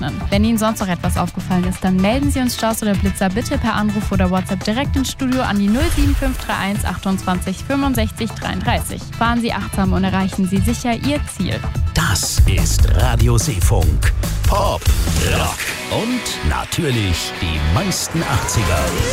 rechnen. Wenn Ihnen sonst noch etwas aufgefallen ist, dann melden Sie uns Staus oder Blitzer bitte per Anruf oder WhatsApp direkt ins Studio an die 07531 28 65 33. Fahren Sie achtsam und erreichen Sie sicher Ihr Ziel. Das ist Radio Seefunk. Pop, Rock und natürlich die meisten 80er.